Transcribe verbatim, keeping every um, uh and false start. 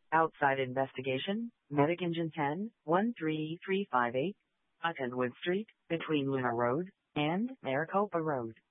Outside investigation, Medic Engine ten, one three three five eight, Cottonwood Street, between Luna Road and Maricopa Road.